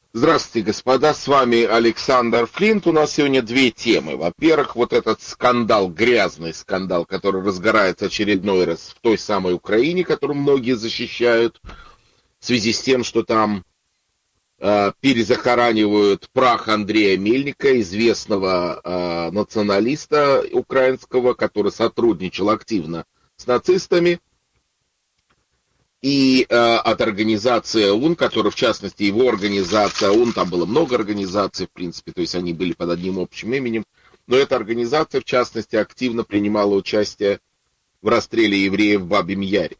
Здравствуйте, господа, с вами Александр Флинт. У нас сегодня две темы. Во-первых, вот этот скандал, грязный скандал, который разгорается очередной раз в той самой Украине, которую многие защищают, в связи с тем, что там перезахоранивают прах Андрея Мельника, известного националиста украинского, который сотрудничал активно с нацистами, и от организации ОУН, которая, в частности, его организация ОУН, там было много организаций, в принципе, то есть они были под одним общим именем, но эта организация, в частности, активно принимала участие в расстреле евреев в Бабьем Яре.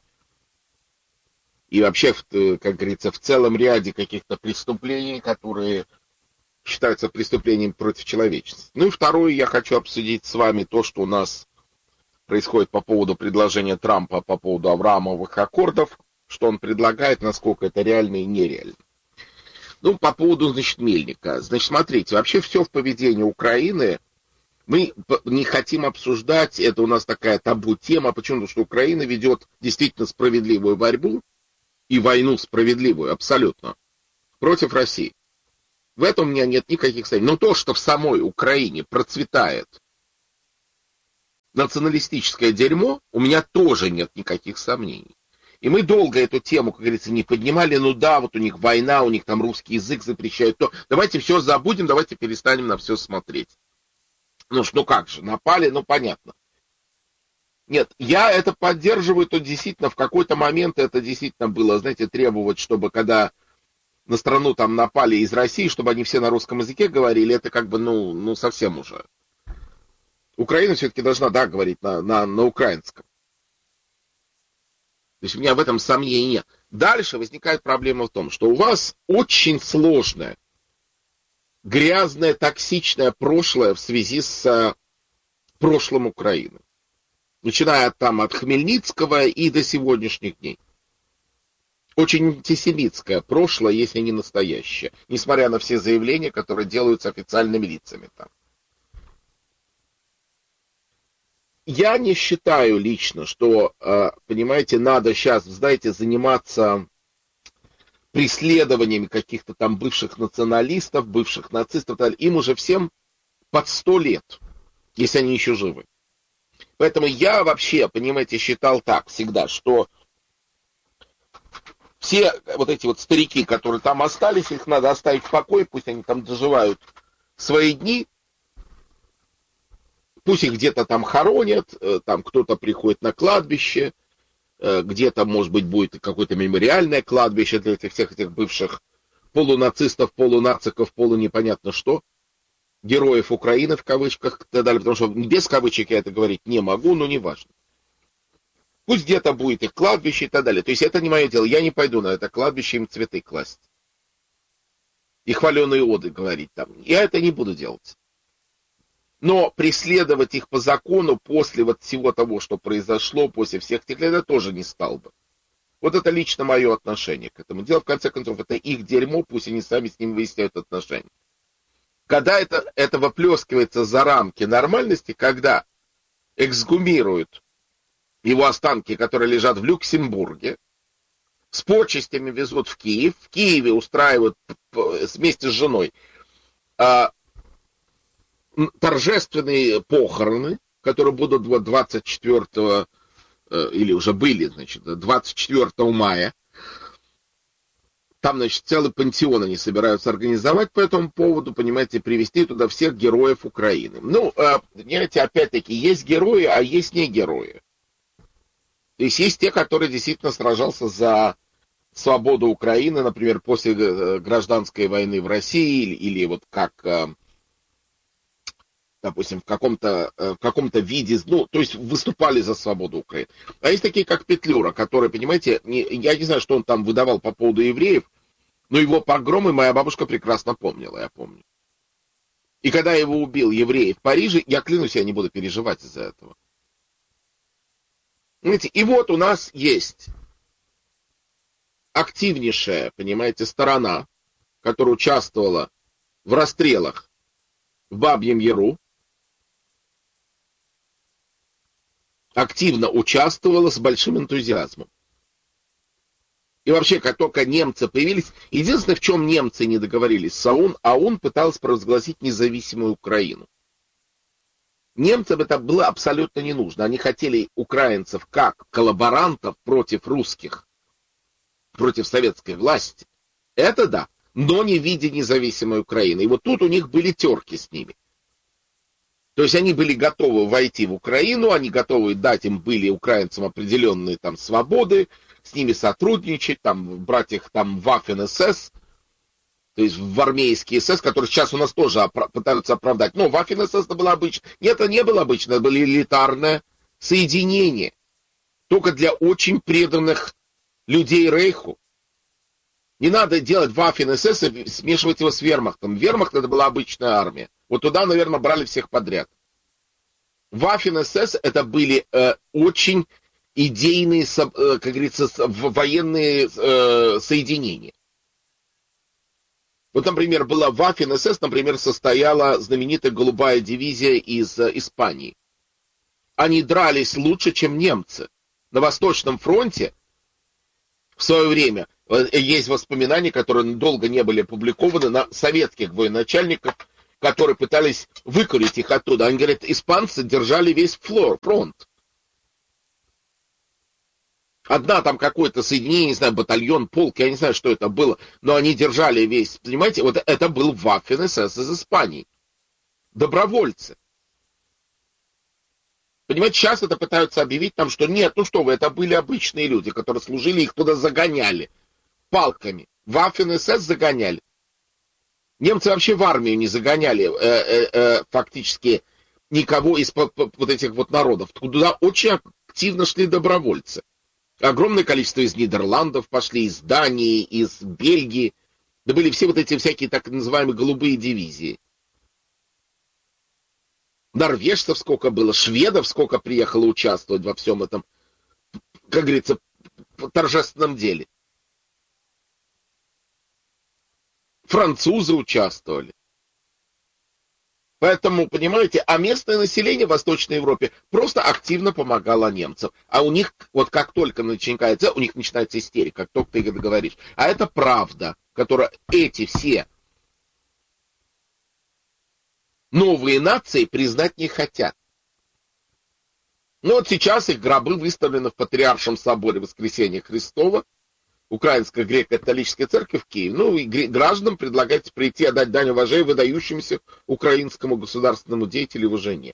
И вообще, как говорится, в целом ряде каких-то преступлений, которые считаются преступлением против человечности. Ну и второе, я хочу обсудить с вами то, что у нас происходит по поводу предложения Трампа по поводу Авраамовых аккордов, что он предлагает, насколько это реально и нереально. Ну, по поводу, значит, Мельника. Значит, смотрите, вообще все в поведении Украины мы не хотим обсуждать, это у нас такая табу тема, почему? Потому что Украина ведет действительно справедливую борьбу и войну справедливую, абсолютно, против России. В этом у меня нет никаких сомнений. Но то, что в самой Украине процветает националистическое дерьмо, у меня тоже нет никаких сомнений. И мы долго эту тему, как говорится, не поднимали. Ну да, вот у них война, у них там русский язык запрещают. То давайте все забудем, давайте перестанем на все смотреть. Ну как же, напали, ну понятно. Нет, я это поддерживаю, то действительно в какой-то момент это действительно было, знаете, требовать, чтобы когда на страну там напали из России, чтобы они все на русском языке говорили, это как бы, ну совсем уже. Украина все-таки должна, да, говорить на украинском. То есть у меня в этом сомнений нет. Дальше возникает проблема в том, что у вас очень сложное, грязное, токсичное прошлое в связи с прошлым Украины. Начиная там от Хмельницкого и до сегодняшних дней. Очень антисемитское прошлое, если не настоящее. Несмотря на все заявления, которые делаются официальными лицами там. Я не считаю лично, что, понимаете, надо сейчас, знаете, заниматься преследованиями каких-то там бывших националистов, бывших нацистов. Им уже всем под 100 лет, если они еще живы. Поэтому я вообще, понимаете, считал так всегда, что все вот эти вот старики, которые там остались, их надо оставить в покое, пусть они там доживают свои дни, пусть их где-то там хоронят, там кто-то приходит на кладбище, где-то, может быть, будет какое-то мемориальное кладбище для всех этих бывших полунацистов, полунациков, полунепонятно что, героев Украины в кавычках и так далее, потому что без кавычек я это говорить не могу, но не важно. Пусть где-то будет их кладбище и так далее. То есть это не мое дело, я не пойду на это кладбище им цветы класть. И хваленые оды говорить там. Я это не буду делать. Но преследовать их по закону после вот всего того, что произошло, после всех тех лет, я тоже не стал бы. Вот это лично мое отношение к этому. Дело, в конце концов, это их дерьмо, пусть они сами с ним выясняют отношения. Когда это выплескивается за рамки нормальности, когда эксгумируют его останки, которые лежат в Люксембурге, с почестями везут в Киеве устраивают вместе с женой торжественные похороны, которые будут 24 или уже были, значит, 24 мая. Там, значит, целый пантеон они собираются организовать по этому поводу, понимаете, привести туда всех героев Украины. Ну, понимаете, опять-таки, есть герои, а есть не герои. То есть есть те, которые действительно сражался за свободу Украины, например, после гражданской войны в России, или вот как, допустим, в каком-то виде, ну, то есть выступали за свободу Украины. А есть такие, как Петлюра, который, понимаете, я не знаю, что он там выдавал по поводу евреев, но его погромы моя бабушка прекрасно помнила, я помню. И когда его убил еврей в Париже, я клянусь, я не буду переживать из-за этого. Понимаете, и вот у нас есть активнейшая, понимаете, сторона, которая участвовала в расстрелах в Бабьем Яру, активно участвовала с большим энтузиазмом. И вообще, как только немцы появились, единственное, в чем немцы не договорились с ОУН, ОУН пыталась провозгласить независимую Украину. Немцам это было абсолютно не нужно. Они хотели украинцев как коллаборантов против русских, против советской власти. Это да, но не в виде независимой Украины. И вот тут у них были терки с ними. То есть они были готовы войти в Украину, они готовы дать им были украинцам определенные там свободы, с ними сотрудничать, там, брать их там в Waffen-СС, то есть в армейский СС, который сейчас у нас тоже пытаются оправдать. Но Waffen-СС это было обычно. Нет, это не было обычно, это было элитарное соединение. Только для очень преданных людей Рейху. Не надо делать Waffen-СС и смешивать его с Вермахтом. Вермахт это была обычная армия. Вот туда, наверное, брали всех подряд. Waffen-СС это были очень идейные, как говорится, военные соединения. Вот, например, была Waffen-СС, например, состояла знаменитая голубая дивизия из Испании. Они дрались лучше, чем немцы. На Восточном фронте в свое время есть воспоминания, которые долго не были опубликованы, на советских военачальников, которые пытались выкурить их оттуда. Они говорят, испанцы держали весь фронт. Одна там какое-то соединение, не знаю, батальон, полк, я не знаю, что это было, но они держали весь, понимаете, вот это был Waffen-СС из Испании. Добровольцы. Понимаете, сейчас это пытаются объявить там, что нет, ну что вы, это были обычные люди, которые служили, их туда загоняли палками. Waffen-СС загоняли. Немцы вообще в армию не загоняли фактически никого из вот этих вот народов. Туда очень активно шли добровольцы. Огромное количество из Нидерландов пошли, из Дании, из Бельгии. Да были все вот эти всякие так называемые голубые дивизии. Норвежцев сколько было, шведов сколько приехало участвовать во всем этом, как говорится, торжественном деле. Французы участвовали. Поэтому, понимаете, а местное население в Восточной Европе просто активно помогало немцам. А у них, вот как только начинается, у них начинается истерика, как только ты это говоришь. А это правда, которую эти все новые нации признать не хотят. Но вот сейчас их гробы выставлены в Патриаршем соборе Воскресения Христова, Украинская греко-католическая церковь в Киеве. Ну и гражданам предлагается прийти отдать дань уважения выдающемуся украинскому государственному деятелю его жене.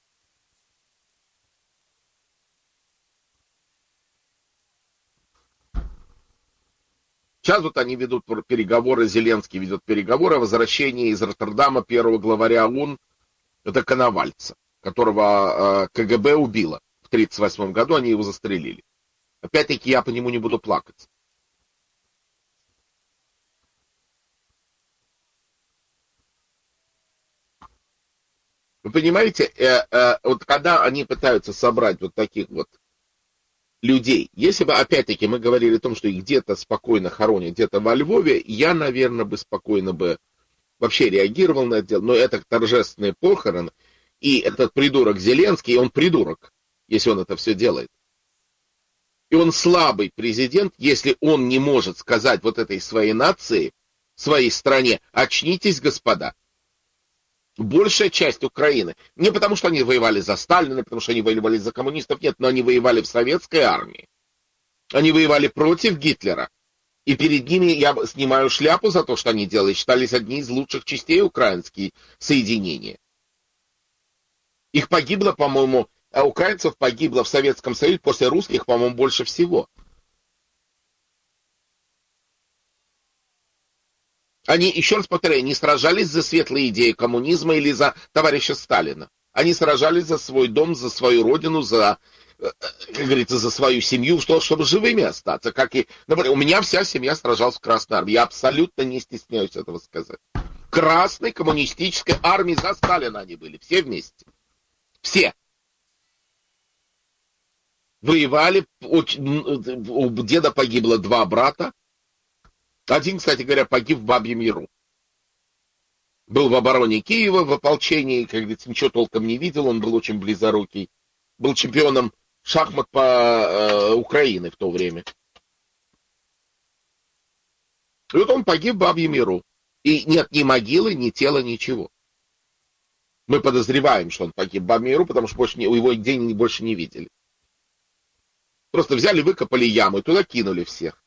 Сейчас вот они ведут переговоры, Зеленский ведет переговоры о возвращении из Роттердама первого главаря ОУН, это Коновальца, которого КГБ убило в 1938 году, они его застрелили. Опять-таки я по нему не буду плакать. Вы понимаете, вот когда они пытаются собрать вот таких вот людей, если бы, опять-таки, мы говорили о том, что их где-то спокойно хоронят, где-то во Львове, я, наверное, бы спокойно бы вообще реагировал на это дело, но это торжественные похороны, и этот придурок Зеленский, он придурок, если он это все делает. И он слабый президент, если он не может сказать вот этой своей нации, своей стране, очнитесь, господа. Большая часть Украины, не потому что они воевали за Сталина, потому что они воевали за коммунистов, нет, но они воевали в советской армии. Они воевали против Гитлера. И перед ними я снимаю шляпу за то, что они делали, считались одни из лучших частей украинские соединения. Их погибло, по-моему, а украинцев погибло в Советском Союзе после русских, по-моему, больше всего. Они, еще раз повторяю, не сражались за светлые идеи коммунизма или за товарища Сталина. Они сражались за свой дом, за свою родину, за, как говорится, за свою семью, чтобы живыми остаться. Как и, например, у меня вся семья сражалась в Красной Армии. Я абсолютно не стесняюсь этого сказать. Красной коммунистической армии за Сталина они были. Все вместе. Все. Воевали. У деда погибло 2 брата. Один, кстати говоря, погиб в Бабьем Яру. Был в обороне Киева, в ополчении, как говорится, ничего толком не видел, он был очень близорукий. Был чемпионом шахмат по Украине в то время. И вот он погиб в Бабьем Яру. И нет ни могилы, ни тела, ничего. Мы подозреваем, что он погиб в Бабьем Яру, потому что больше его день больше не видели. Просто взяли, выкопали яму и туда кинули всех.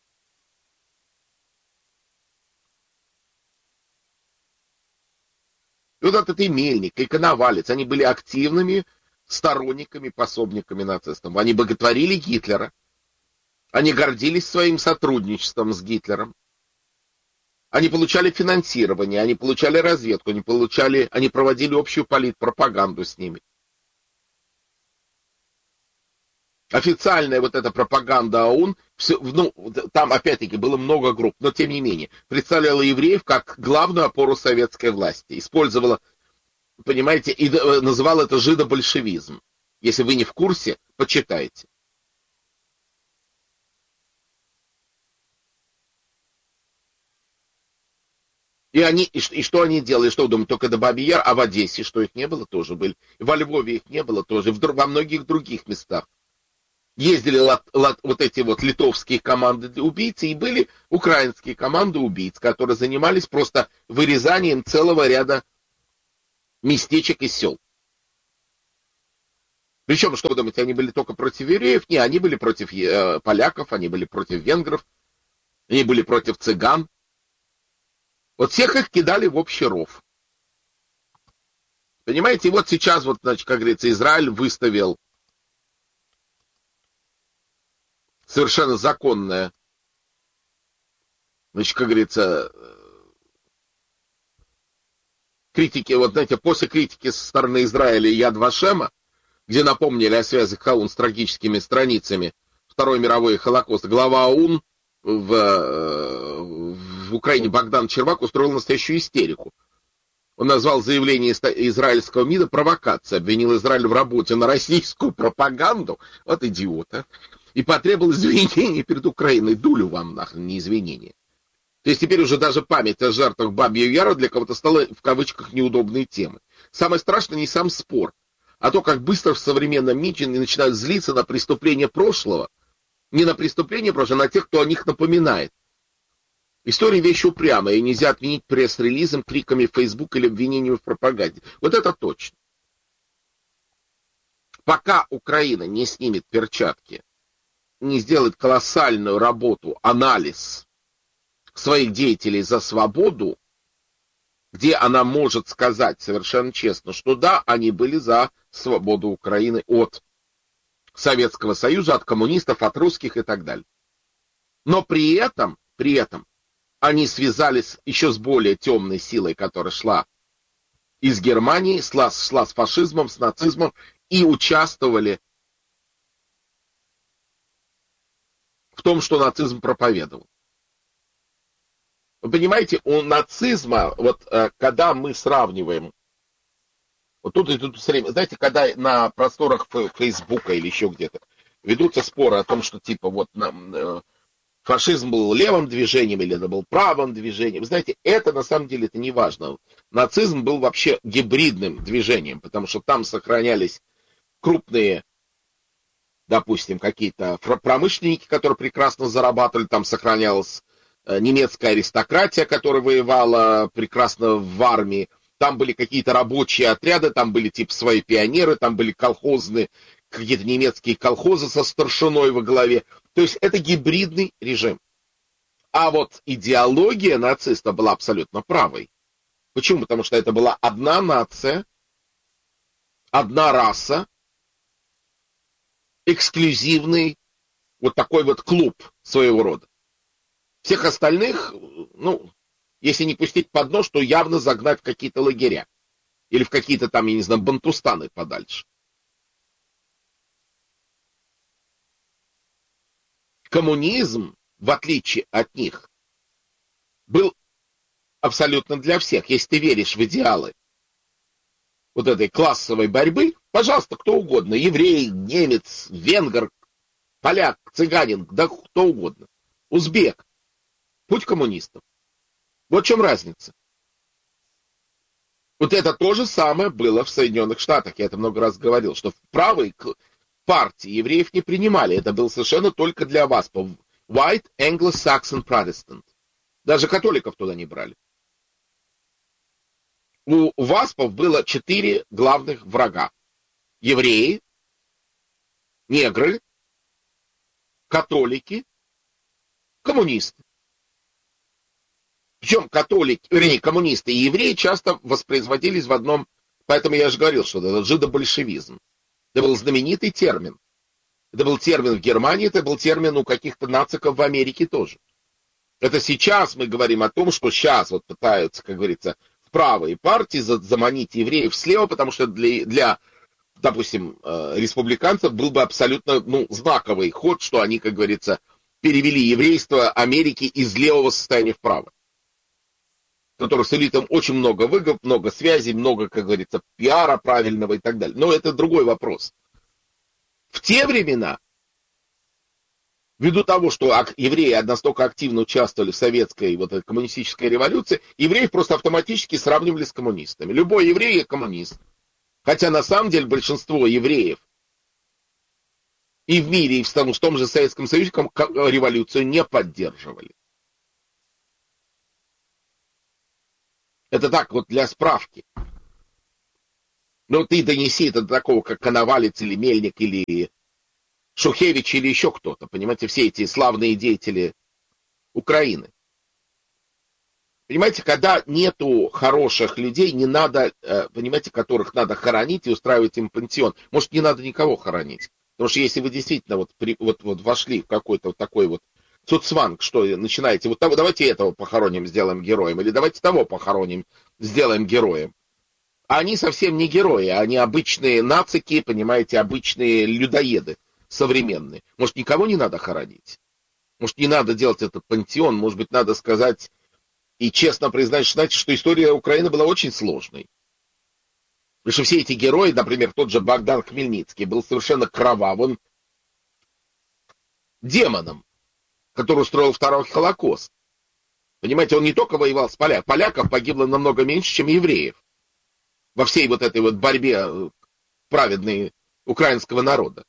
И вот этот и Мельник, и Коновалец, они были активными сторонниками, пособниками нацистам. Они боготворили Гитлера. Они гордились своим сотрудничеством с Гитлером. Они получали финансирование, они получали разведку, они проводили общую политпропаганду с ними. Официальная вот эта пропаганда ОУН, там опять-таки было много групп, но тем не менее, представляла евреев как главную опору советской власти. Использовала, понимаете, и называла это жидобольшевизм. Если вы не в курсе, почитайте. И что они делали? Что вы думаете, только до Бабий Яр, а в Одессе, что их не было, тоже были. Во Львове их не было, тоже. Во многих других местах. Ездили вот эти вот литовские команды убийц, и были украинские команды убийц, которые занимались просто вырезанием целого ряда местечек и сел. Причем, что вы думаете, они были только против евреев? Не, они были против поляков, они были против венгров, они были против цыган. Вот всех их кидали в общий ров. Понимаете, и вот сейчас, вот, значит, как говорится, Израиль выставил совершенно законное, значит, как говорится, критики, вот, знаете, после критики со стороны Израиля Яд Вашема, где напомнили о связях ОУН с трагическими страницами Второй мировой Холокост, глава ОУН в Украине Богдан Червак устроил настоящую истерику. Он назвал заявление израильского МИДа провокацией, обвинил Израиль в работе на российскую пропаганду, вот идиота, и потребовал извинений перед Украиной. Дулю вам нахрен, не извинения. То есть теперь уже даже память о жертвах Бабьего Яра для кого-то стала в кавычках неудобной темой. Самое страшное не сам спор, а то, как быстро в современном мире начинают злиться на преступления прошлого. Не на преступления прошлого, а на тех, кто о них напоминает. История вещь упрямая, и нельзя отменить пресс-релизом, криками в Facebook или обвинениями в пропаганде. Вот это точно. Пока Украина не снимет перчатки, не сделает колоссальную работу, анализ своих деятелей за свободу, где она может сказать совершенно честно, что да, они были за свободу Украины от Советского Союза, от коммунистов, от русских и так далее. Но при этом они связались еще с более темной силой, которая шла из Германии, шла с фашизмом, с нацизмом, и участвовали в том, что нацизм проповедовал. Вы понимаете, у нацизма, вот когда мы сравниваем, вот тут и тут все время, знаете, когда на просторах Фейсбука или еще где-то ведутся споры о том, что типа вот фашизм был левым движением или это был правым движением. Вы знаете, это на самом деле это не важно. Нацизм был вообще гибридным движением, потому что там сохранялись крупные, допустим, какие-то промышленники, которые прекрасно зарабатывали, там сохранялась немецкая аристократия, которая воевала прекрасно в армии, там были какие-то рабочие отряды, там были типа свои пионеры, там были колхозные, какие-то немецкие колхозы со старшиной во главе. То есть это гибридный режим. А вот идеология нациста была абсолютно правой. Почему? Потому что это была одна нация, одна раса, эксклюзивный вот такой вот клуб своего рода. Всех остальных, если не пустить под нож, то явно загнать в какие-то лагеря. Или в какие-то там, я не знаю, бантустаны подальше. Коммунизм, в отличие от них, был абсолютно для всех. Если ты веришь в идеалы вот этой классовой борьбы, пожалуйста, кто угодно, еврей, немец, венгр, поляк, цыганин, да кто угодно, узбек, путь коммунистов. Вот в чем разница. Вот это то же самое было в Соединенных Штатах. Я это много раз говорил, что в правой партии евреев не принимали. Это было совершенно только для вас. White Anglo-Saxon Protestant. Даже католиков туда не брали. У васпов было 4 главных врага. Евреи, негры, католики, коммунисты. Причем коммунисты и евреи часто воспроизводились в одном, поэтому я же говорил, что это жидобольшевизм. Это был знаменитый термин. Это был термин в Германии, это был термин у каких-то нациков в Америке тоже. Это сейчас мы говорим о том, что сейчас вот пытаются, как говорится, в правые партии заманить евреев слева, потому что для допустим, республиканцев был бы абсолютно знаковый ход, что они, как говорится, перевели еврейство Америки из левого состояния в правое. Которых сулит им очень много выгод, много связей, много, как говорится, пиара правильного и так далее. Но это другой вопрос. В те времена, ввиду того, что евреи настолько активно участвовали в советской вот этой коммунистической революции, евреев просто автоматически сравнивали с коммунистами. Любой еврей – коммунист. Хотя на самом деле большинство евреев и в мире, и в том же Советском Союзе революцию не поддерживали. Это так вот для справки. Но ты донеси это до такого, как Коновалец или Мельник, или Шухевич, или еще кто-то. Понимаете, все эти славные деятели Украины. Понимаете, когда нету хороших людей, не надо, понимаете, которых надо хоронить и устраивать им пансион. Может, не надо никого хоронить. Потому что если вы действительно вот вошли в какой-то вот такой вот цуцванг, что начинаете, вот давайте этого похороним, сделаем героем, или давайте того похороним, сделаем героем. А они совсем не герои, они обычные нацики, понимаете, обычные людоеды современные. Может, никого не надо хоронить? Может, не надо делать этот пантеон? Может быть, надо сказать и честно признать, что история Украины была очень сложной. Потому что все эти герои, например, тот же Богдан Хмельницкий, был совершенно кровавым демоном, который устроил второй Холокост. Понимаете, он не только воевал с поляками. Поляков погибло намного меньше, чем евреев. Во всей вот этой вот борьбе праведной украинского народа.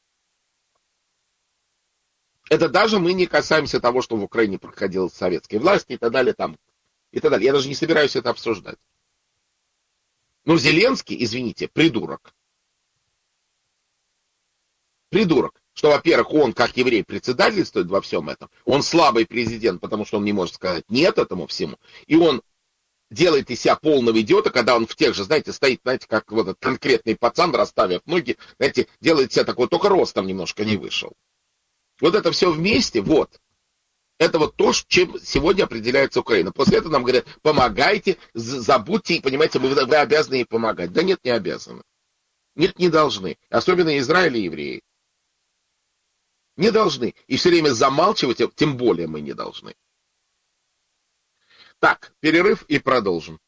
Это даже мы не касаемся того, что в Украине проходила советская власть и так далее, и так далее. Я даже не собираюсь это обсуждать. Но Зеленский, извините, придурок. Придурок. Что, во-первых, он, как еврей, председательствует во всем этом. Он слабый президент, потому что он не может сказать нет этому всему. И он делает из себя полного идиота, когда он в тех же, знаете, стоит, знаете, как вот этот конкретный пацан, расставив ноги, знаете, делает себя такой, только ростом немножко не вышел. Вот это все вместе, вот. Это вот то, чем сегодня определяется Украина. После этого нам говорят, помогайте, забудьте, понимаете, вы обязаны ей помогать. Да нет, не обязаны. Нет, не должны. Особенно Израиль и евреи. Не должны. И все время замалчивать, тем более мы не должны. Так, перерыв и продолжим.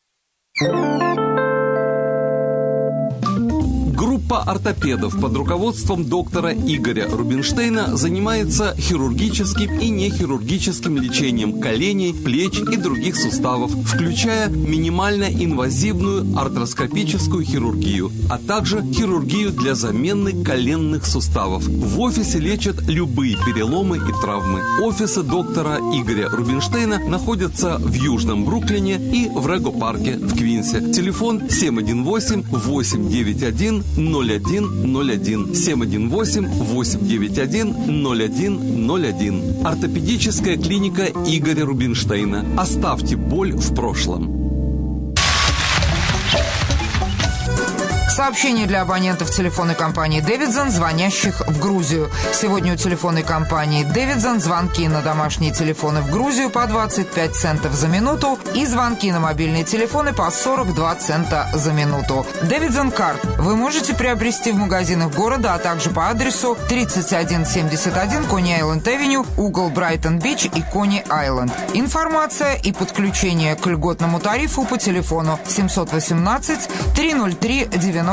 Группа ортопедов под руководством доктора Игоря Рубинштейна занимается хирургическим и нехирургическим лечением коленей, плеч и других суставов, включая минимально инвазивную артроскопическую хирургию, а также хирургию для замены коленных суставов. В офисе лечат любые переломы и травмы. Офисы доктора Игоря Рубинштейна находятся в Южном Бруклине и в Рего-парке в Квинсе. Телефон 718-891-0101, 718-891-0101. Ортопедическая клиника Игоря Рубинштейна. Оставьте боль в прошлом. Сообщение для абонентов телефонной компании «Дэвидсон», звонящих в Грузию. Сегодня у телефонной компании «Дэвидсон» звонки на домашние телефоны в Грузию по 25 центов за минуту и звонки на мобильные телефоны по 42 цента за минуту. «Дэвидсон Карт» вы можете приобрести в магазинах города, а также по адресу 3171 Кони-Айленд-Авеню, угол Брайтон-Бич и Кони-Айленд. Информация и подключение к льготному тарифу по телефону 718-303-9076,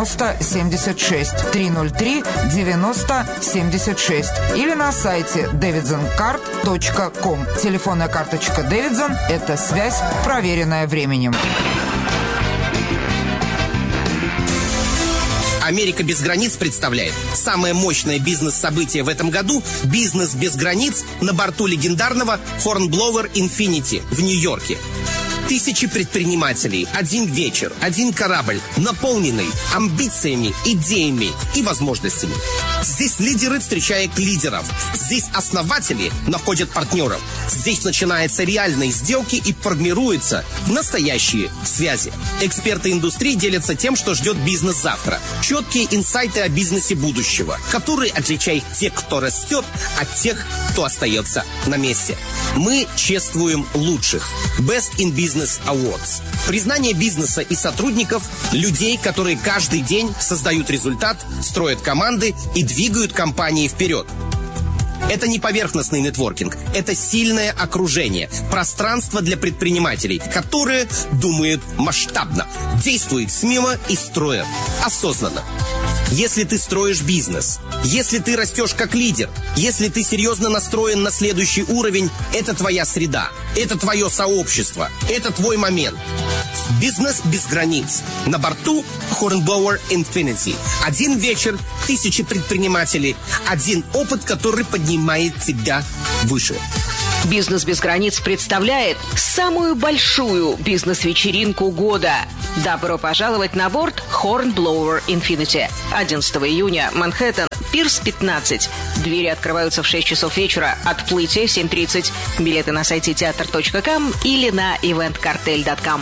303-9076 или на сайте davidsoncard.com. Телефонная карточка Davidson – это связь, проверенная временем. Америка без границ представляет самое мощное бизнес-событие в этом году – «Бизнес без границ» на борту легендарного Hornblower Infinity в Нью-Йорке. Тысячи предпринимателей, один вечер, один корабль, наполненный амбициями, идеями и возможностями. Здесь лидеры встречают лидеров. Здесь основатели находят партнеров. Здесь начинаются реальные сделки и формируются настоящие связи. Эксперты индустрии делятся тем, что ждет бизнес завтра. Четкие инсайты о бизнесе будущего, которые отличают тех, кто растет, от тех, кто остается на месте. Мы чествуем лучших. Best in Business Awards. Признание бизнеса и сотрудников, людей, которые каждый день создают результат, строят команды и двигают компании вперед. Это не поверхностный нетворкинг, это сильное окружение, пространство для предпринимателей, которые думают масштабно, действуют смело и строят осознанно. Если ты строишь бизнес, если ты растешь как лидер, если ты серьезно настроен на следующий уровень, это твоя среда, это твое сообщество, это твой момент. Бизнес без границ. На борту Hornblower Infinity. Один вечер, тысячи предпринимателей, один опыт, который поднимает тебя выше. «Бизнес без границ» представляет самую большую бизнес-вечеринку года. Добро пожаловать на борт Hornblower Infinity. 11 июня, Манхэттен, Пирс 15. Двери открываются в 6 часов вечера, отплытие 7:30. Билеты на сайте teatr.com или на eventcartel.com.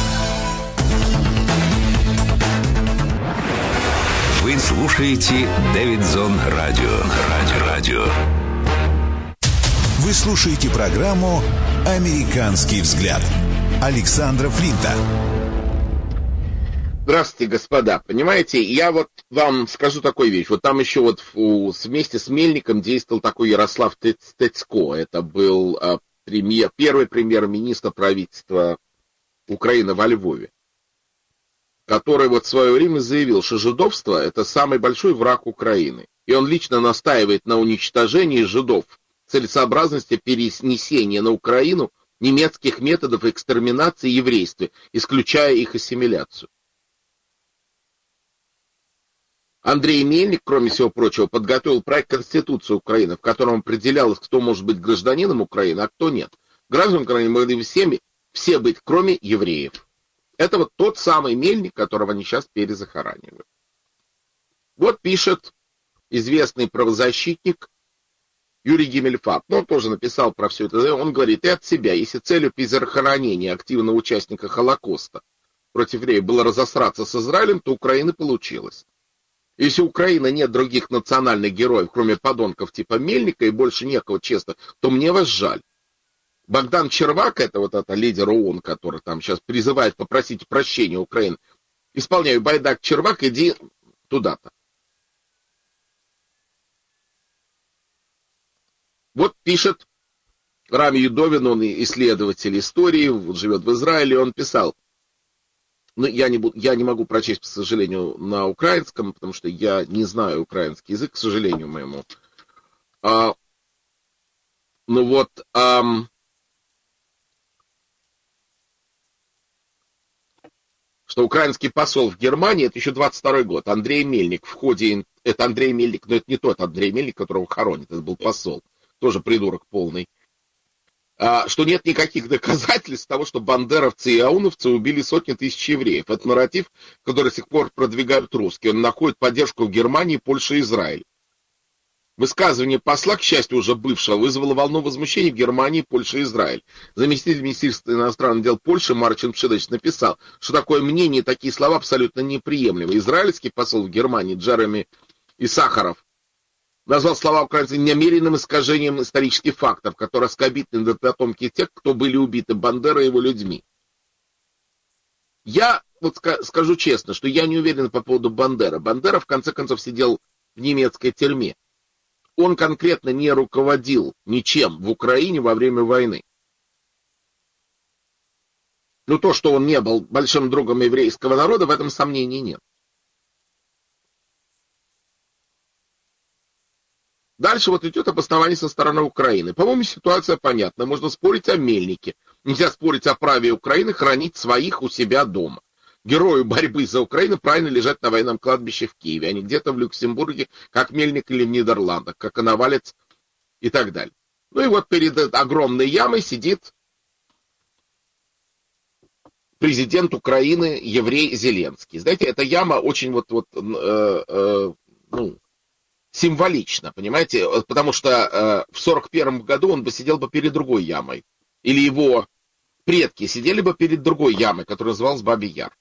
Вы слушаете Дэвидсон Радио. Вы слушаете программу «Американский взгляд» Александра Флинта. Здравствуйте, господа. Понимаете, я вот вам скажу такую вещь. Вот там еще вот вместе с Мельником действовал такой Ярослав Стецко. Это был первый премьер-министр правительства Украины во Львове, который вот в свое время заявил, что жидовство – это самый большой враг Украины. И он лично настаивает на уничтожении жидов, целесообразности перенесения на Украину немецких методов экстерминации еврейства, исключая их ассимиляцию. Андрей Мельник, кроме всего прочего, подготовил проект Конституции Украины, в котором определялось, кто может быть гражданином Украины, а кто нет. Гражданами Украины могли все быть, кроме евреев. Это вот тот самый Мельник, которого они сейчас перезахоранивают. Вот пишет известный правозащитник Юрий Гиммельфарб. Он тоже написал про все это. Он говорит, и от себя, если целью перезахоронения активного участника Холокоста против евреев было разосраться с Израилем, то Украина получилась. Если у Украины нет других национальных героев, кроме подонков типа Мельника, и больше некого, честно, то мне вас жаль. Богдан Червак, это лидер ООН, который там сейчас призывает попросить прощения Украины, исполняю байдак Червак, иди туда-то. Вот пишет Рами Юдовин, он исследователь истории, живет в Израиле, он писал, но я не могу прочесть, к сожалению, на украинском, потому что я не знаю украинский язык, к сожалению моему. Что украинский посол в Германии, это еще 22-й год, Андрей Мельник, это Андрей Мельник, но это не тот Андрей Мельник, которого хоронит, это был посол, тоже придурок полный, что нет никаких доказательств того, что бандеровцы и ауновцы убили сотни тысяч евреев. Это нарратив, который до сих пор продвигают русские. Он находит поддержку в Германии, Польше и Израиле. Высказывание посла, к счастью, уже бывшего, вызвало волну возмущения в Германии, Польше и Израиле. Заместитель министра иностранных дел Польши Марчин Пшидович написал, что такое мнение и такие слова абсолютно неприемлемы. Израильский посол в Германии Джереми Исахаров назвал слова украинцев намеренным искажением исторических фактов, которые оскорбительны для потомки тех, кто были убиты Бандерой и его людьми. Я вот скажу честно, что я не уверен по поводу Бандеры. Бандера, в конце концов, сидел в немецкой тюрьме. Он конкретно не руководил ничем в Украине во время войны. Но то, что он не был большим другом еврейского народа, в этом сомнений нет. Дальше вот идет обоснование со стороны Украины. По-моему, ситуация понятна. Можно спорить о Мельнике. Нельзя спорить о праве Украины хранить своих у себя дома. герою борьбы за Украину правильно лежать на военном кладбище в Киеве, а не где-то в Люксембурге, как Мельник или в Нидерландах, как Коновалец и так далее. Ну и вот перед огромной ямой сидит президент Украины, еврей Зеленский. Знаете, эта яма очень символична, понимаете? Потому что в 1941 году он бы сидел бы перед другой ямой. Или его предки сидели бы перед другой ямой, которая называлась Бабий Яр.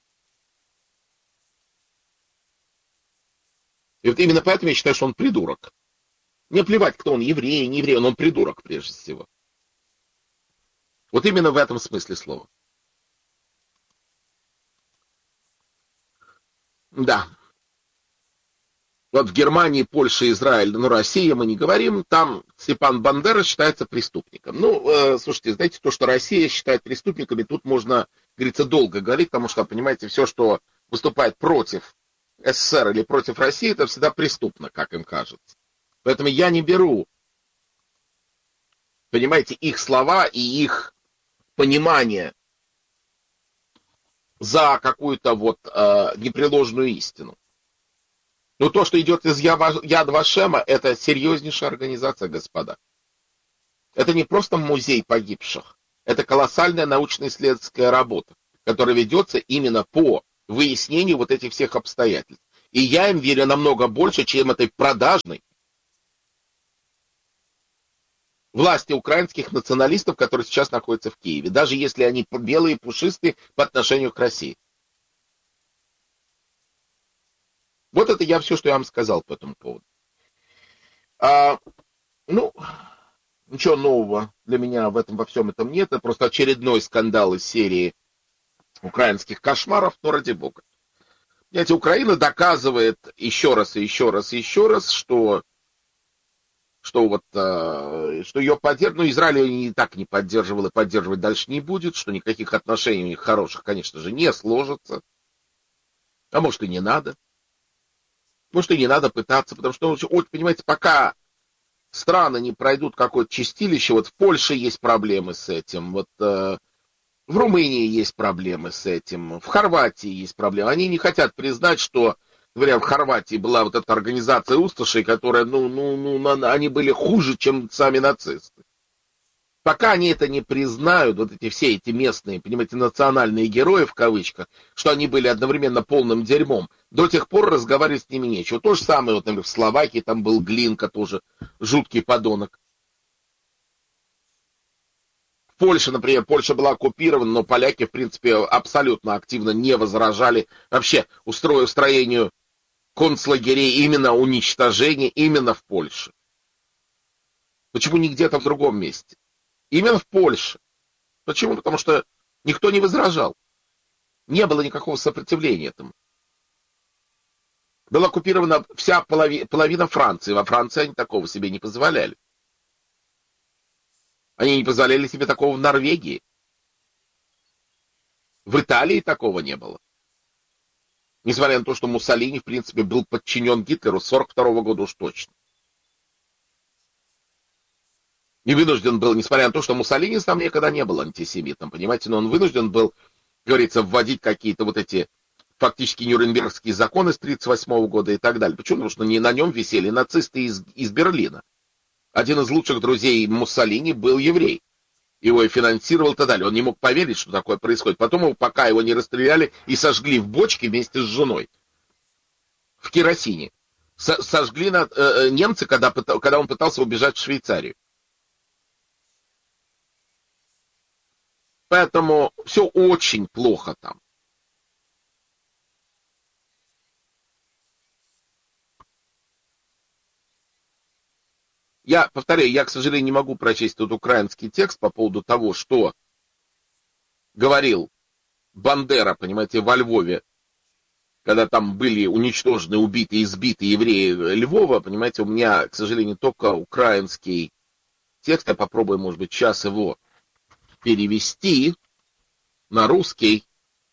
И вот именно поэтому я считаю, что он придурок. Мне плевать, кто он, еврей, не еврей, он придурок прежде всего. Вот именно в этом смысле слова. Да. Вот в Германии, Польше, Израиле, Россия мы не говорим, там Степан Бандера считается преступником. Слушайте, знаете, то, что Россия считает преступниками, тут можно, говорится, долго говорить, потому что, понимаете, все, что выступает против СССР или против России, это всегда преступно, как им кажется. Поэтому я не беру, понимаете, их слова и их понимание за какую-то непреложную истину. Но то, что идет из Яд Вашема, это серьезнейшая организация, господа. Это не просто музей погибших. Это колоссальная научно-исследовательская работа, которая ведется именно по выяснению вот этих всех обстоятельств. И я им верю намного больше, чем этой продажной власти украинских националистов, которые сейчас находятся в Киеве, даже если они белые и пушистые по отношению к России. Вот это все, что я вам сказал по этому поводу. Ничего нового для меня во всем этом нет. Это просто очередной скандал из серии украинских кошмаров, но ради бога. Понимаете, Украина доказывает еще раз, что ее поддерживает, Израиль ее и так не поддерживал и поддерживать дальше не будет, что никаких отношений у них хороших, конечно же, не сложится. А может и не надо. Может и не надо пытаться, потому что, понимаете, пока страны не пройдут какое-то чистилище, в Польше есть проблемы с этим, в Румынии есть проблемы с этим, в Хорватии есть проблемы. Они не хотят признать, что, говоря, в Хорватии была вот эта организация усташей, которая, они были хуже, чем сами нацисты. Пока они это не признают, все эти местные, понимаете, национальные герои, в кавычках, что они были одновременно полным дерьмом, до тех пор разговаривать с ними нечего. То же самое, например, в Словакии, там был Глинка, тоже жуткий подонок. В Польше, например, Польша была оккупирована, но поляки, в принципе, абсолютно активно не возражали вообще устроению концлагерей, именно уничтожения, именно в Польше. Почему не где-то в другом месте? Именно в Польше. Почему? Потому что никто не возражал. Не было никакого сопротивления этому. Была оккупирована вся половина Франции. Во Франции они такого себе не позволяли. Они не позволяли себе такого в Норвегии. В Италии такого не было. Несмотря на то, что Муссолини, в принципе, был подчинен Гитлеру с 1942 года уж точно. И вынужден был, несмотря на то, что Муссолини сам никогда не был антисемитом, понимаете, но он вынужден был, говорится, вводить какие-то эти фактически нюрнбергские законы с 1938 года и так далее. Почему? Потому что не на нем висели нацисты из Берлина. Один из лучших друзей Муссолини был еврей. Его и финансировал и так далее. Он не мог поверить, что такое происходит. Потом, пока его не расстреляли и сожгли в бочке вместе с женой. В керосине. Сожгли немцы, когда он пытался убежать в Швейцарию. Поэтому все очень плохо там. Я повторяю, я, к сожалению, не могу прочесть тут украинский текст по поводу того, что говорил Бандера, понимаете, во Львове, когда там были уничтожены, убиты, избиты евреи Львова, понимаете, у меня, к сожалению, только украинский текст, я попробую, может быть, сейчас его перевести на русский.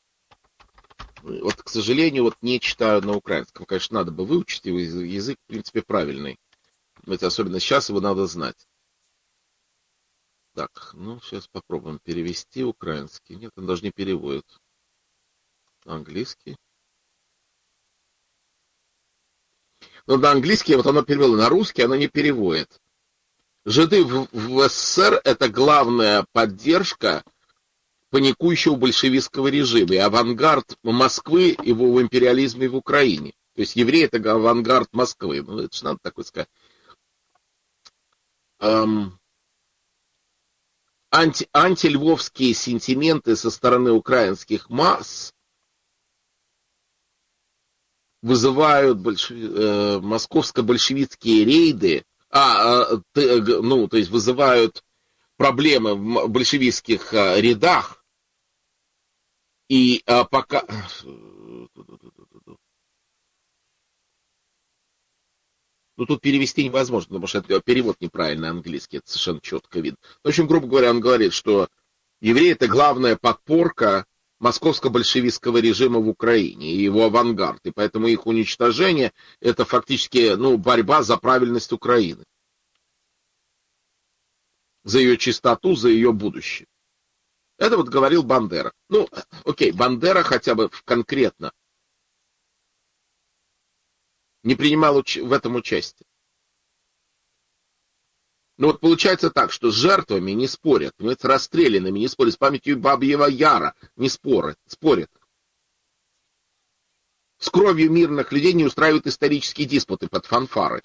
К сожалению, не читаю на украинском. Конечно, надо бы выучить его, язык, в принципе, правильный. Особенно сейчас его надо знать. Так, сейчас попробуем перевести украинский. Нет, он даже не переводит. Английский. Но на английский, вот оно перевело, на русский оно не переводит. Жиды в СССР — это главная поддержка паникующего большевистского режима и авангард Москвы его в империализме в Украине. То есть евреи — это авангард Москвы. Ну, это же надо такое сказать. Антильвовские сентименты со стороны украинских масс вызывают московско-большевистские рейды, то есть вызывают проблемы в большевистских рядах, и пока... Ну, тут перевести невозможно, потому что это перевод неправильный английский, это совершенно четко видно. В общем, грубо говоря, он говорит, что евреи — это главная подпорка московско-большевистского режима в Украине и его авангард, и поэтому их уничтожение — это фактически, борьба за правильность Украины, за ее чистоту, за ее будущее. Это вот говорил Бандера. Окей, Бандера хотя бы конкретно не принимал в этом участие. Но вот получается так, что с жертвами не спорят, с расстрелянными не спорят, с памятью Бабьего Яра не спорят. С кровью мирных людей не устраивают исторические диспуты под фанфары.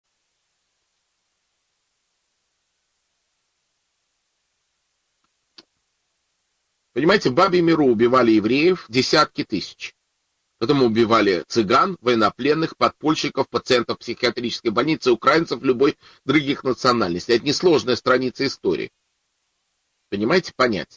Понимаете, в Бабьем Яру убивали евреев десятки тысяч. Потом убивали цыган, военнопленных, подпольщиков, пациентов психиатрической больницы, украинцев любой других национальностей. Это несложная страница истории. Понимаете, понять.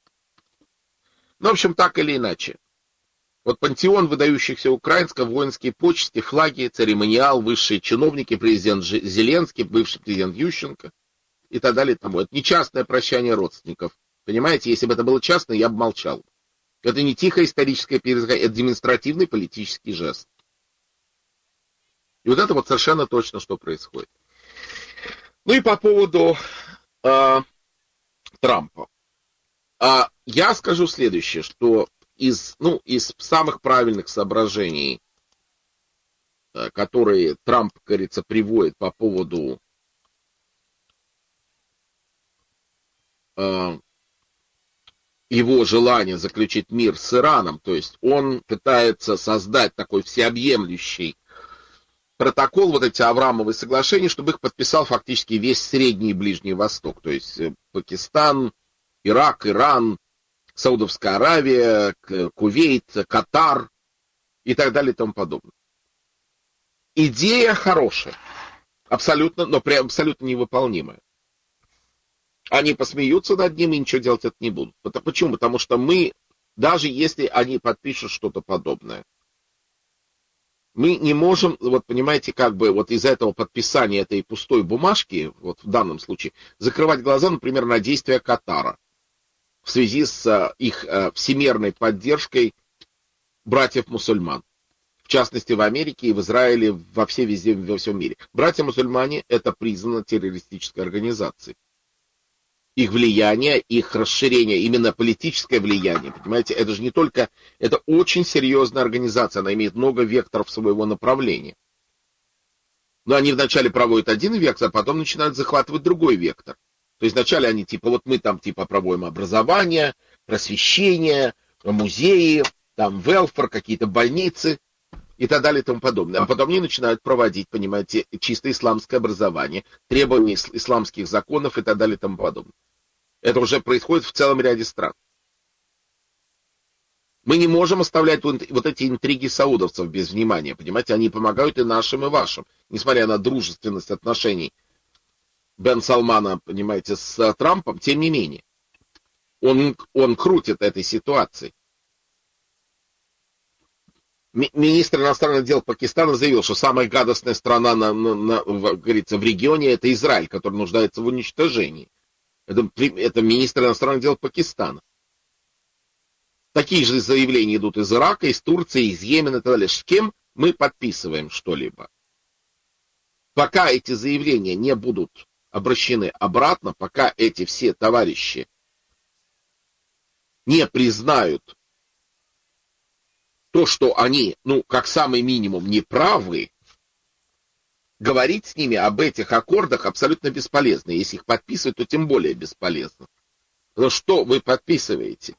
В общем, так или иначе. Вот пантеон выдающихся украинских, воинские почести, флаги, церемониал, высшие чиновники, президент Зеленский, бывший президент Ющенко и так далее. Это не частное прощание родственников. Понимаете, если бы это было частное, я бы молчал. Это не тихое историческое пересказание, это демонстративный политический жест. И вот это вот совершенно точно, что происходит. Ну и по поводу Трампа. Я скажу следующее, что из самых правильных соображений, которые Трамп, как говорится, приводит по поводу его желание заключить мир с Ираном, то есть он пытается создать такой всеобъемлющий протокол, вот эти Авраамовы соглашения, чтобы их подписал фактически весь Средний и Ближний Восток, то есть Пакистан, Ирак, Иран, Саудовская Аравия, Кувейт, Катар и так далее и тому подобное. Идея хорошая, абсолютно, но абсолютно невыполнимая. Они посмеются над ним и ничего делать это не будут. Почему? Потому что мы, даже если они подпишут что-то подобное, мы не можем, вот понимаете, как бы вот из-за этого подписания этой пустой бумажки, вот в данном случае, закрывать глаза, например, на действия Катара в связи с их всемирной поддержкой братьев-мусульман. В частности, в Америке и в Израиле, во всем мире. Братья-мусульмане — это признано террористической организацией. Их влияние, их расширение, именно политическое влияние, понимаете, это же не только, это очень серьезная организация, она имеет много векторов своего направления. Но они вначале проводят один вектор, а потом начинают захватывать другой вектор. То есть вначале они мы там проводим образование, просвещение, музеи, там велфер, какие-то больницы и так далее и тому подобное. А потом они начинают проводить, понимаете, чисто исламское образование, требования исламских законов и так далее и тому подобное. Это уже происходит в целом ряде стран. Мы не можем оставлять вот эти интриги саудовцев без внимания, понимаете, они помогают и нашим, и вашим, несмотря на дружественность отношений Бен Салмана, понимаете, с Трампом, тем не менее, он крутит этой ситуацией. Министр иностранных дел Пакистана заявил, что самая гадостная страна, говорится, в регионе — это Израиль, который нуждается в уничтожении. Это министр иностранных дел Пакистана. Такие же заявления идут из Ирака, из Турции, из Йемена и так далее. С кем мы подписываем что-либо? Пока эти заявления не будут обращены обратно, пока эти все товарищи не признают то, что они, как самый минимум, неправы, говорить с ними об этих аккордах абсолютно бесполезно. Если их подписывать, то тем более бесполезно. Потому что вы подписываете?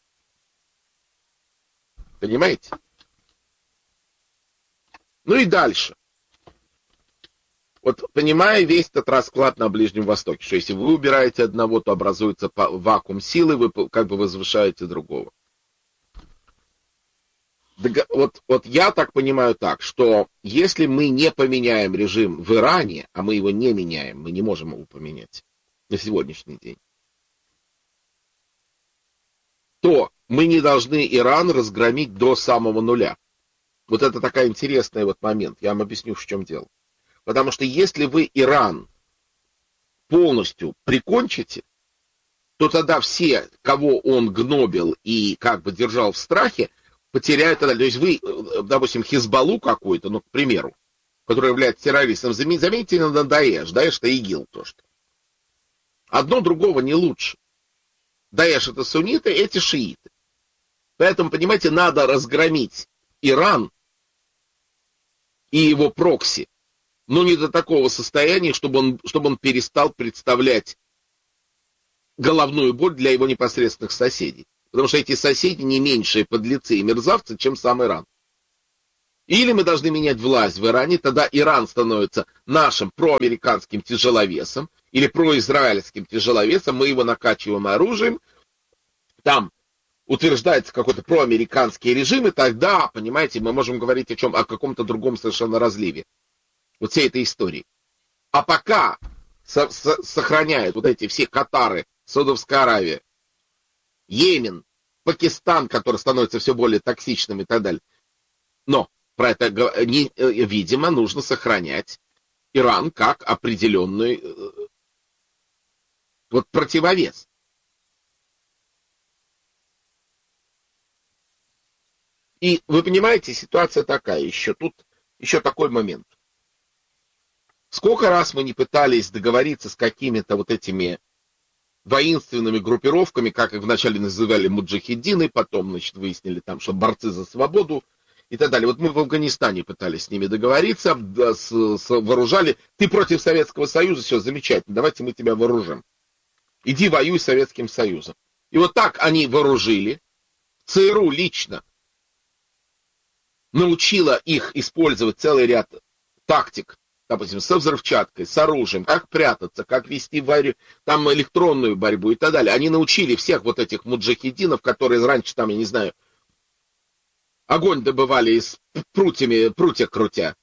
Понимаете? И дальше. Вот понимая весь этот расклад на Ближнем Востоке, что если вы убираете одного, то образуется вакуум силы, вы как бы возвышаете другого. Вот я так понимаю так, что если мы не поменяем режим в Иране, а мы его не меняем, мы не можем его поменять на сегодняшний день, то мы не должны Иран разгромить до самого нуля. Вот это такой интересный момент. Я вам объясню, в чем дело. Потому что если вы Иран полностью прикончите, то тогда все, кого он гнобил и как бы держал в страхе, потеряют тогда. То есть вы, допустим, Хизбаллу какой-то, к примеру, который является террористом, заметьте на Даэш. Даэш — это ИГИЛ тоже. Одно другого не лучше. Даэш — это сунниты, эти шииты. Поэтому, понимаете, надо разгромить Иран и его прокси, но не до такого состояния, чтобы он перестал представлять головную боль для его непосредственных соседей. Потому что эти соседи не меньшие подлецы и мерзавцы, чем сам Иран. Или мы должны менять власть в Иране, тогда Иран становится нашим проамериканским тяжеловесом или произраильским тяжеловесом, мы его накачиваем оружием, там утверждается какой-то проамериканский режим, и тогда, понимаете, мы можем говорить о каком-то другом совершенно разливе. Вот всей этой истории. А пока сохраняют вот эти все Катары, Саудовская Аравия, Йемен, Пакистан, который становится все более токсичным и так далее. Но про это, видимо, нужно сохранять Иран как определенный противовес. И вы понимаете, ситуация такая еще. Тут еще такой момент. Сколько раз мы не пытались договориться с какими-то этими воинственными группировками, как их вначале называли муджахидины, потом, выяснили там, что борцы за свободу и так далее. Вот мы в Афганистане пытались с ними договориться, вооружали. Ты против Советского Союза, все замечательно, давайте мы тебя вооружим. Иди воюй с Советским Союзом. И вот так они вооружили. ЦРУ лично научила их использовать целый ряд тактик, допустим, со взрывчаткой, с оружием, как прятаться, как вести там электронную борьбу и так далее. Они научили всех этих муджахидинов, которые раньше там, я не знаю, огонь добывали из прутья крутя.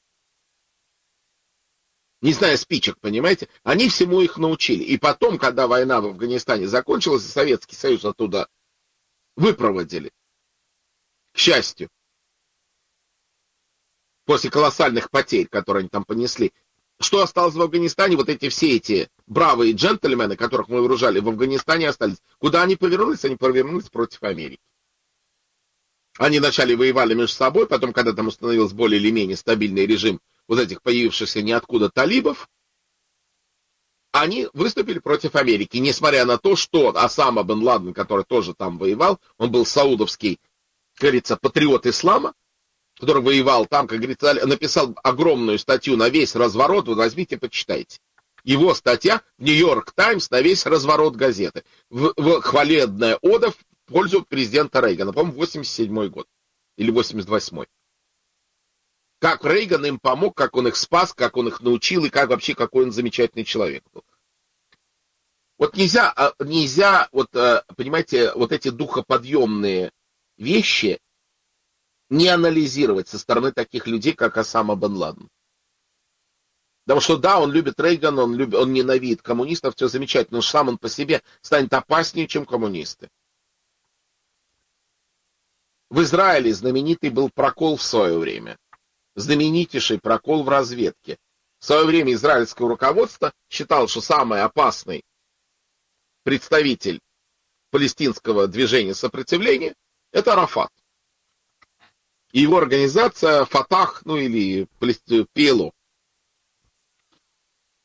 Не зная спичек, понимаете? Они всему их научили. И потом, когда война в Афганистане закончилась, и Советский Союз оттуда выпроводили, к счастью, после колоссальных потерь, которые они там понесли. Что осталось в Афганистане? Все эти бравые джентльмены, которых мы вооружали в Афганистане, остались. Куда они повернулись? Они повернулись против Америки. Они вначале воевали между собой, потом, когда там установился более или менее стабильный режим этих появившихся ниоткуда талибов, они выступили против Америки. Несмотря на то, что Осама бен Ладен, который тоже там воевал, он был саудовский, как говорится, патриот ислама, который воевал там, как говорится, написал огромную статью на весь разворот, возьмите, почитайте. Его статья в Нью-Йорк Таймс на весь разворот газеты. Хвалебная ода в пользу президента Рейгана, по-моему, 87-й год или 88-й. Как Рейган им помог, как он их спас, как он их научил, и какой он замечательный человек был. Нельзя, понимаете, эти духоподъемные вещи не анализировать со стороны таких людей, как Осама бен Ладен. Потому что да, он любит Рейгана, он ненавидит коммунистов, все замечательно, но сам он по себе станет опаснее, чем коммунисты. В Израиле знаменитый был прокол в свое время. Знаменитейший прокол в разведке. В свое время израильское руководство считало, что самый опасный представитель палестинского движения сопротивления — это Арафат. И его организация Фатах, или ПЛО.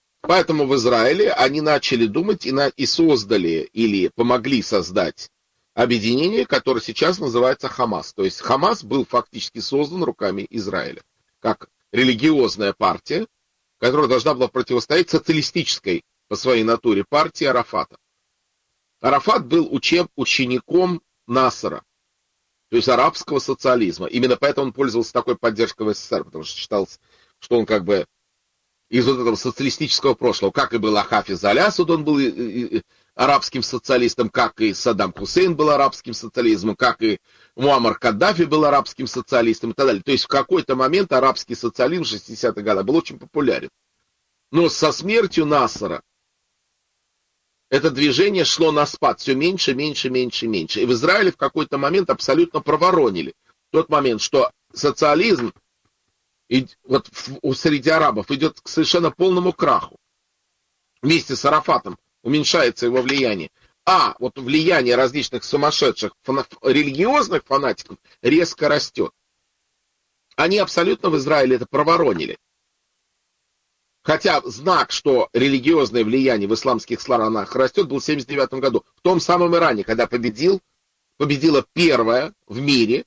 Поэтому в Израиле они начали думать и создали, или помогли создать объединение, которое сейчас называется Хамас. То есть Хамас был фактически создан руками Израиля, как религиозная партия, которая должна была противостоять социалистической по своей натуре партии Арафата. Арафат был учеником Насара, то есть арабского социализма. Именно поэтому он пользовался такой поддержкой в СССР, потому что считалось, что он как бы из вот этого социалистического прошлого, как и был Хафиз аль-Асад, он был арабским социалистом, как и Саддам Хусейн был арабским социалистом, как и Муаммар Каддафи был арабским социалистом и так далее. То есть в какой-то момент арабский социализм в 60-х годах был очень популярен. Но со смертью Насара это движение шло на спад, все меньше, меньше, меньше, меньше. И в Израиле в какой-то момент абсолютно проворонили тот момент, что социализм вот среди арабов идет к совершенно полному краху. Вместе с Арафатом уменьшается его влияние. А вот влияние различных сумасшедших религиозных фанатиков резко растет. Они абсолютно в Израиле это проворонили. Хотя знак, что религиозное влияние в исламских странах растет, был в 1979 году. В том самом Иране, когда победила первая в мире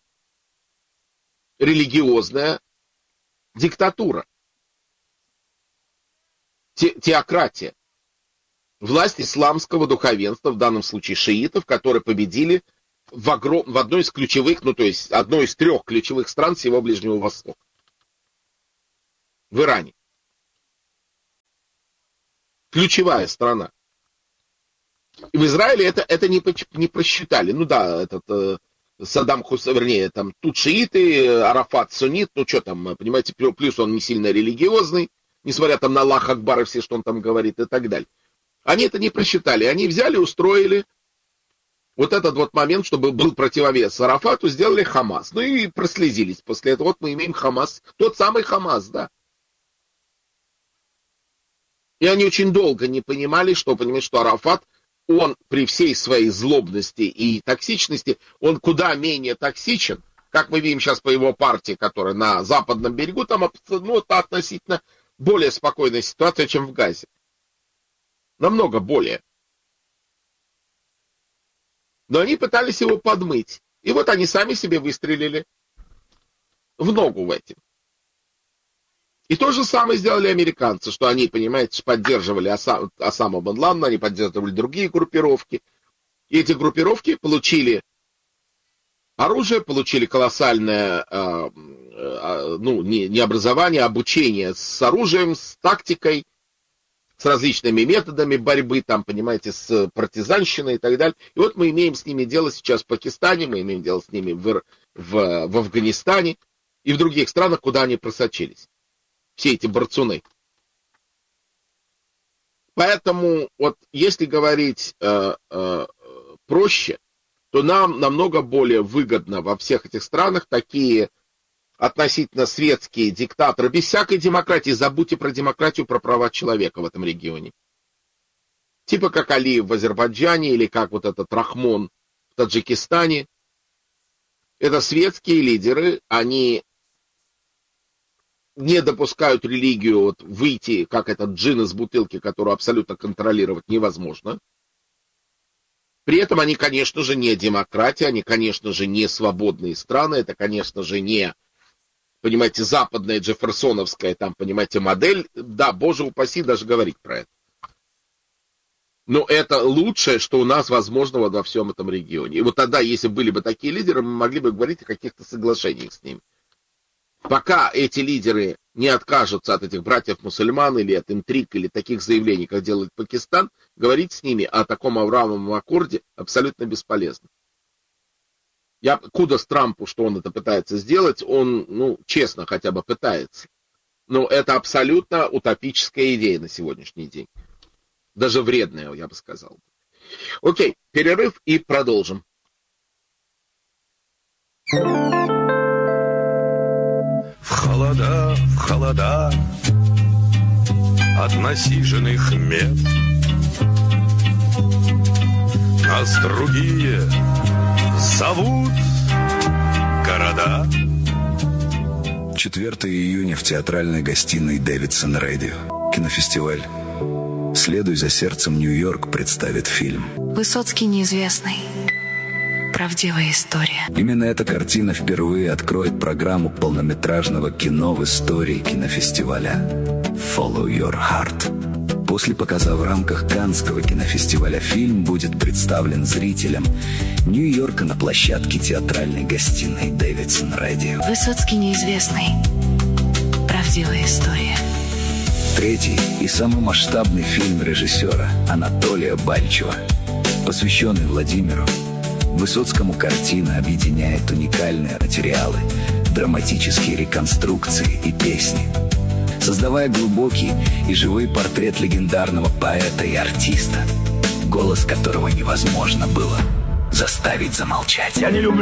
религиозная диктатура. Теократия. Власть исламского духовенства, в данном случае шиитов, которые победили в одной из ключевых, то есть одной из 3 ключевых стран всего Ближнего Востока. В Иране. Ключевая страна. И в Израиле это не просчитали. Саддам Хусейн, вернее, там тут шииты, Арафат суннит, понимаете, плюс он не сильно религиозный, несмотря там на Аллах Акбар и все, что он там говорит и так далее. Они это не просчитали. Они взяли, устроили вот этот вот момент, чтобы был противовес Арафату, сделали Хамас. И прослезились после этого. Вот мы имеем Хамас, тот самый Хамас, да. И они очень долго не понимали, что Арафат, он при всей своей злобности и токсичности, он куда менее токсичен, как мы видим сейчас по его партии, которая на западном берегу, там относительно более спокойная ситуация, чем в Газе. Намного более. Но они пытались его подмыть. И вот они сами себе выстрелили в ногу в этим. И то же самое сделали американцы, что они, понимаете, поддерживали Осаму бен Ладена, они поддерживали другие группировки. И эти группировки получили оружие, получили колоссальное, не образование, а обучение с оружием, с тактикой, с различными методами борьбы, там, понимаете, с партизанщиной и так далее. И вот мы имеем с ними дело сейчас в Пакистане, мы имеем дело с ними в Афганистане и в других странах, куда они просочились. Все эти борцуны. Поэтому, вот если говорить проще, то нам намного более выгодно во всех этих странах такие относительно светские диктаторы, без всякой демократии. Забудьте про демократию, про права человека в этом регионе. Типа как Алиев в Азербайджане или как вот этот Рахмон в Таджикистане. Это светские лидеры, они не допускают религию выйти, как этот джин из бутылки, которую абсолютно контролировать невозможно. При этом они, конечно же, не демократия, они, конечно же, не свободные страны, это, конечно же, не, понимаете, западная джефферсоновская, там, понимаете, модель. Да, боже упаси даже говорить про это. Но это лучшее, что у нас возможно во всем этом регионе. И вот тогда, если были бы такие лидеры, мы могли бы говорить о каких-то соглашениях с ними. Пока эти лидеры не откажутся от этих братьев-мусульман или от интриг, или таких заявлений, как делает Пакистан, говорить с ними о таком Авраамовом аккорде абсолютно бесполезно. Кудос Трампу, что он это пытается сделать, он, честно хотя бы пытается. Но это абсолютно утопическая идея на сегодняшний день. Даже вредная, я бы сказал. Окей, перерыв и продолжим. В холода от насиженных мест нас другие зовут города. 4 июня в театральной гостиной Дэвидсон Радио. Кинофестиваль «Следуй за сердцем Нью-Йорк» представит фильм. Высоцкий неизвестный. правдивая история. Именно эта картина впервые откроет программу полнометражного кино в истории кинофестиваля «Follow Your Heart». После показа в рамках Каннского кинофестиваля фильм будет представлен зрителям Нью-Йорка на площадке театральной гостиной Davidson Radio. Высоцкий неизвестный. Правдивая история. Третий и самый масштабный фильм режиссера Анатолия Бальчева, посвященный Владимиру Высоцкому. Картина объединяет уникальные материалы, драматические реконструкции и песни, создавая глубокий и живой портрет легендарного поэта и артиста, голос которого невозможно было заставить замолчать. Я не люблю